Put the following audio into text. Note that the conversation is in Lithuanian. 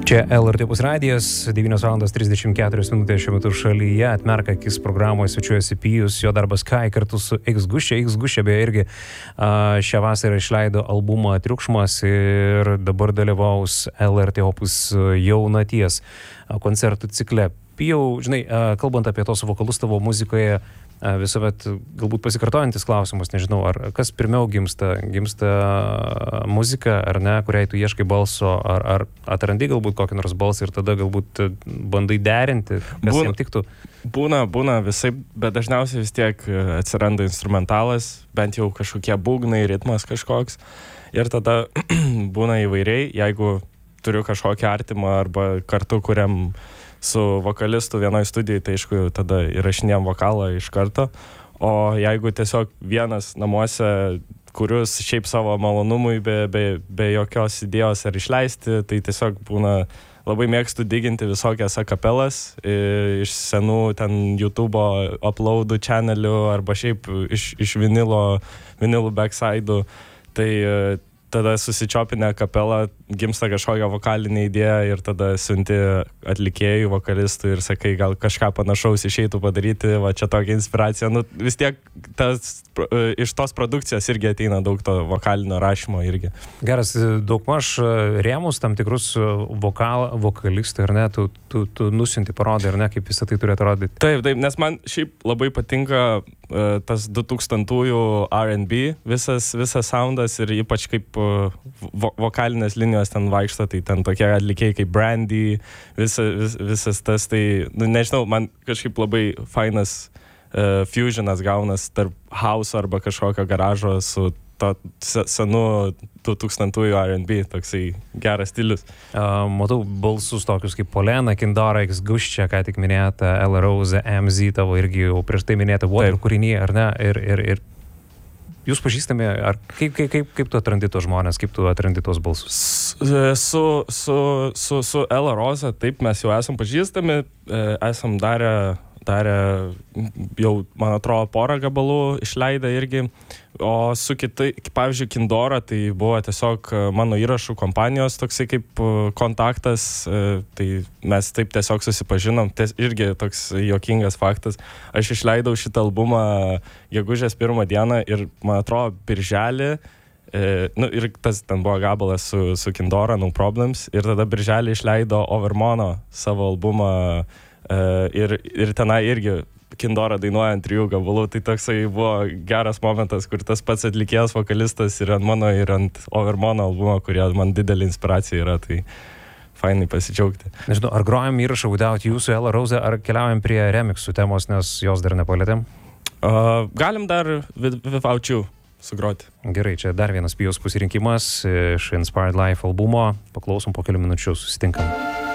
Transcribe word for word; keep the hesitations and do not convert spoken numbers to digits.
Čia L R T Opus radijas, devynios valandos trisdešimt keturios minutės šiuo metu šalyje, atmerka akis programoje svečiuojasi Pijus, jo darbas Kai kartu su X Guščia. X Guščia beje irgi a, šią vasarą išleido albumą Triukšmas ir dabar dalyvaus L R T Opus jaunaties koncertų cikle. Pijau, žinai, a, kalbant apie tos vokalus tavo muzikoje, visuomet galbūt pasikartojantis klausimas, nežinau, ar kas pirmiau gimsta, gimsta muzika, ar ne, kuriai tu ieškai balso, ar, ar atrandi galbūt kokį nors balsą ir tada galbūt bandai derinti, kas būna, jam tiktų? Būna, būna visai, bet dažniausiai vis tiek atsiranda instrumentalas, bent jau kažkokie būgnai, ritmas kažkoks, ir tada būna įvairiai, jeigu turiu kažkokį artimą arba kartu kuriam su vokalistu vienoje studijoje, tai aišku, tada įrašinėjom vokalą iš karto, o jeigu tiesiog vienas namuose, kurius šiaip savo malonumui be, be, be jokios idėjos ar išleisti, tai tiesiog būna, labai mėgstu diginti visokias akapelas iš senų ten YouTube'o uploadų channelių arba šiaip iš, iš vinilo, vinilų backside'ų, tai tada susičiopinę kapelą, gimsta kažkokia vokalinė idėja ir tada siunti atlikėjui, vokalistui ir sakai, gal kažką panašaus išeitų padaryti, va čia tokia inspiracija. Nu, vis tiek tas, iš tos produkcijos irgi ateina daug to vokalinio rašymo irgi. Geras, daugmaž rėmus tam tikrus vokal, vokalistai, ar ne, tu, tu, tu nusiunti parodai, ar ne, kaip visą tai turi atrodyti? Taip, taip, nes man šiaip labai patinka uh, tas du tūkstantųjų R and B, visas, visas soundas ir ypač kaip vo vokalinės linijos ten vaikšto, tai ten tokie atlikėjai kaip Brandy, visa, vis, visas tas, tai, nu, nežinau, man kažkaip labai fainas uh, fusionas gaunas tarp house arba kažkokio garažo su to senu du tūkstantųjų R and B, toksai geras stilius. Uh, matau balsus tokius kaip Polena, Kindora, X Guščia, ką tik minėta, Ella Rose, M Z, tavo irgi jau prieš tai minėta Water kūrinį, ar ne, ir, ir, ir jūs pažįstami, ar kaip, kaip, kaip, kaip tu atrandi tos žmonės, kaip tu atrandi tos balsus? Su, su, su, su Ella Rose, taip, mes jau esam pažįstami, esam darę, darę jau, man atrodo, porą gabalų išleidę irgi, o su kitai, pavyzdžiui, Kindora, tai buvo tiesiog mano įrašų kompanijos toksai kaip kontaktas, tai mes taip tiesiog susipažinom, ties, irgi toks juokingas faktas. Aš išleidau šitą albumą gegužės pirmą dieną ir, man atrodo, birželį, e, nu, ir tas ten buvo gabalas su, su Kindora, No Problems, ir tada birželį išleido Overmono savo albumą e, ir, ir tenai irgi Kindora dainuoja ant trijų gabalų, tai toksai buvo geras momentas, kur tas pats atlikėjas, vokalistas ir ant mano, ir ant Overmono albumo, kurie man didelė inspiracija yra, tai fainai pasidžiaugti. Nežinau, ar grojam įrašą Without You su Ella Rose, ar keliaujam prie remixų temos, nes jos dar nepalėtėm? Uh, galim dar Without You sugroti. Gerai, čia dar vienas Pijaus pasirinkimas iš Inspired Life albumo, paklausom po kelių minučių, susitinkam.